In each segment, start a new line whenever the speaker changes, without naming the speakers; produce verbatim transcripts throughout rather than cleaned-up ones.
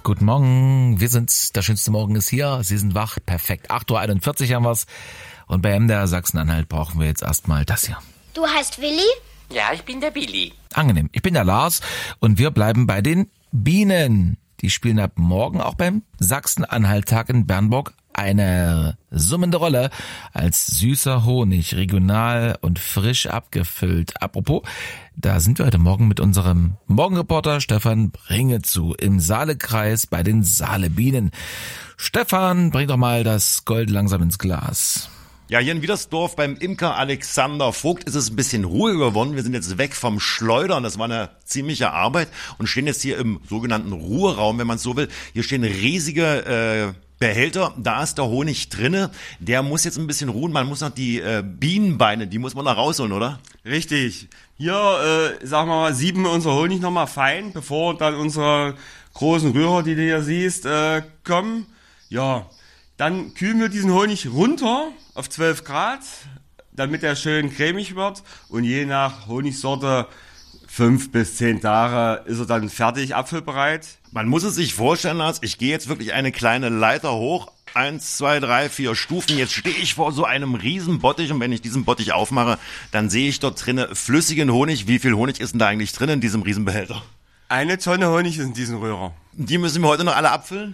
Guten Morgen, wir sind's. Der schönste Morgen ist hier. Sie sind wach. Perfekt. acht Uhr einundvierzig haben wir's. Und bei M D R Sachsen-Anhalt brauchen wir jetzt erstmal das hier.
Du heißt Willi?
Ja, ich bin der Billy.
Angenehm. Ich bin der Lars und wir bleiben bei den Bienen. Die spielen ab morgen auch beim Sachsen-Anhalt-Tag in Bernburg eine summende Rolle als süßer Honig, regional und frisch abgefüllt. Apropos, da sind wir heute Morgen mit unserem Morgenreporter Stefan Bringezu im Saalekreis bei den Saalebienen. Stefan, bring doch mal das Gold langsam ins Glas.
Ja, hier in Wiedersdorf beim Imker Alexander Vogt ist es ein bisschen Ruhe geworden. Wir sind jetzt weg vom Schleudern. Das war eine ziemliche Arbeit und stehen jetzt hier im sogenannten Ruheraum, wenn man es so will. Hier stehen riesige äh, Behälter. Da ist der Honig drinne. Der muss jetzt ein bisschen ruhen. Man muss noch die äh, Bienenbeine, die muss man noch rausholen, oder?
Richtig. Hier, äh, sagen wir mal, sieben wir unser Honig nochmal fein, bevor dann unsere großen Rührer, die du hier siehst, äh, kommen. Ja, dann kühlen wir diesen Honig runter auf zwölf Grad, damit er schön cremig wird. Und je nach Honigsorte, fünf bis zehn Tage, ist er dann fertig, apfelbereit.
Man muss es sich vorstellen, Lars, ich gehe jetzt wirklich eine kleine Leiter hoch. Eins, zwei, drei, vier Stufen. Jetzt stehe ich vor so einem riesen Bottich und wenn ich diesen Bottich aufmache, dann sehe ich dort drinnen flüssigen Honig. Wie viel Honig ist denn da eigentlich drin in diesem Riesenbehälter?
Eine Tonne Honig ist in diesem Rührer.
Die müssen wir heute noch alle abfüllen?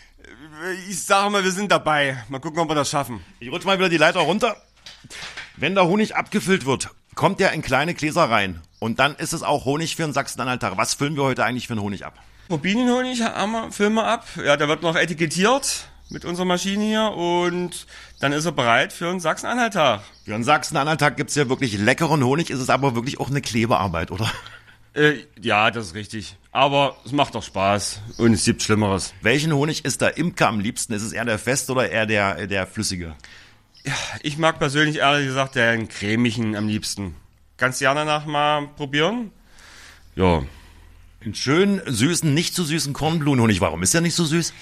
Ich sage mal, wir sind dabei. Mal gucken, ob wir das schaffen.
Ich rutsche mal wieder die Leiter runter. Wenn der Honig abgefüllt wird, kommt der in kleine Gläser rein. Und dann ist es auch Honig für den Sachsen-Anhalt-Tag. Was füllen wir heute eigentlich für einen Honig ab?
Bienenhonig haben wir, füllen wir ab. Ja, der wird noch etikettiert mit unserer Maschine hier. Und dann ist er bereit für einen Sachsen-Anhalt-Tag.
Für den Sachsen-Anhalt-Tag gibt's ja wirklich leckeren Honig. Ist es aber wirklich auch eine Klebearbeit, oder?
Äh, ja, das ist richtig. Aber es macht doch Spaß und es gibt Schlimmeres.
Welchen Honig ist der Imker am liebsten? Ist es eher der feste oder eher der, der flüssige?
Ja, ich mag persönlich ehrlich gesagt den cremigen am liebsten. Kannst du gerne nach mal probieren? Ja.
Den schönen, süßen, nicht zu süßen Kornblumenhonig. Warum ist der nicht so süß?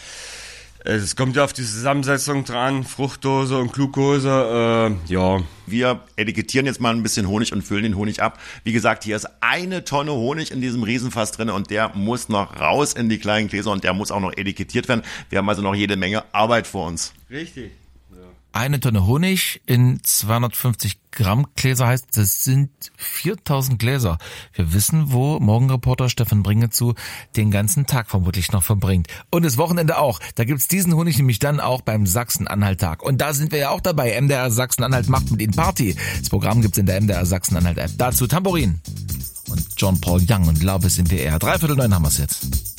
Es kommt ja auf die Zusammensetzung dran, Fruchtdose und Glucose, äh, ja.
Wir etikettieren jetzt mal ein bisschen Honig und füllen den Honig ab. Wie gesagt, hier ist eine Tonne Honig in diesem Riesenfass drin und der muss noch raus in die kleinen Gläser und der muss auch noch etikettiert werden. Wir haben also noch jede Menge Arbeit vor uns.
Richtig.
Eine Tonne Honig in zweihundertfünfzig Gramm Gläser heißt, das sind viertausend Gläser. Wir wissen, wo Morgenreporter Stefan Bringezu den ganzen Tag vermutlich noch verbringt. Und das Wochenende auch. Da gibt's diesen Honig nämlich dann auch beim Sachsen-Anhalt-Tag. Und da sind wir ja auch dabei. M D R Sachsen-Anhalt macht mit Ihnen Party. Das Programm gibt's in der M D R Sachsen-Anhalt-App. Dazu Tambourin und John Paul Young und Love is in the Air. Dreiviertel neun haben wir's jetzt.